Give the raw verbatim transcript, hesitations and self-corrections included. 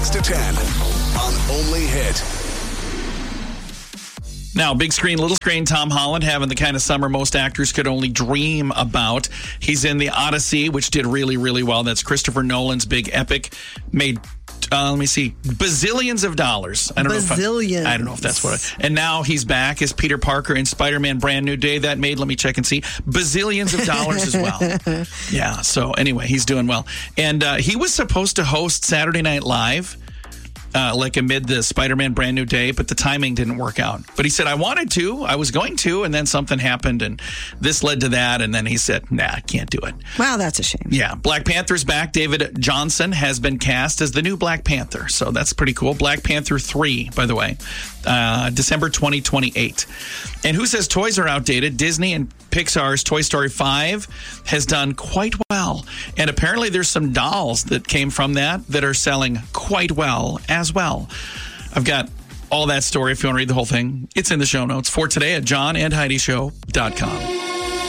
six to ten on Only Hit. Now, big screen, little screen, Tom Holland having the kind of summer most actors could only dream about. He's in The Odyssey, which did really, really well. That's Christopher Nolan's big epic. Made, uh, let me see, bazillions of dollars. I don't bazillions. know if I, I don't know if that's what. I, and now he's back as Peter Parker in Spider-Man Brand New Day. That made, let me check and see, bazillions of dollars as well. Yeah, so anyway, he's doing well. And uh, he was supposed to host Saturday Night Live. Uh, like amid the Spider-Man Brand New Day, but the timing didn't work out. But he said, I wanted to, I was going to, and then something happened, and this led to that, and then he said, nah, I can't do it. Wow, that's a shame. Yeah, Black Panther's back. David Johnson has been cast as the new Black Panther, so that's pretty cool. Black Panther three, by the way, uh, December twenty twenty-eight. And who says toys are outdated? Disney and Pixar's Toy Story five has done quite well. And apparently there's some dolls that came from that that are selling quite well as well. I've got all that story if you want to read the whole thing. It's in the show notes for today at john and heidi show dot com.